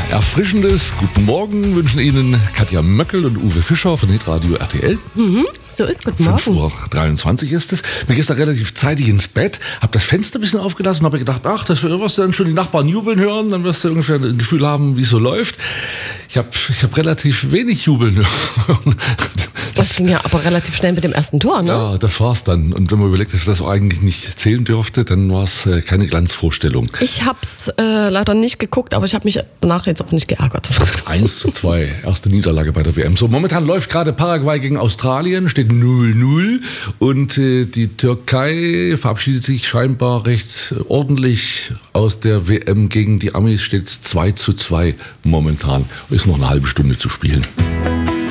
Erfrischendes Guten Morgen wünschen Ihnen Katja Möckel und Uwe Fischer von Hitradio RTL. So ist, guten Morgen. 5:23 Uhr ist es. Mir gestern relativ zeitig ins Bett, habe das Fenster ein bisschen aufgelassen und habe gedacht, ach, das wirst du dann schon die Nachbarn jubeln hören, dann wirst du ungefähr ein Gefühl haben, wie es so läuft. Ich hab relativ wenig jubeln hören. Das ging ja aber relativ schnell mit dem ersten Tor, ne? Ja, das war's dann. Und wenn man überlegt, dass das eigentlich nicht zählen dürfte, dann war es keine Glanzvorstellung. Ich hab's leider nicht geguckt, aber ich habe mich danach jetzt auch nicht geärgert. 1:2, erste Niederlage bei der WM. So, momentan läuft gerade Paraguay gegen Australien, steht 0:0 und die Türkei verabschiedet sich scheinbar recht ordentlich aus der WM gegen die Amis, steht 2:2 momentan. Ist noch eine halbe Stunde zu spielen.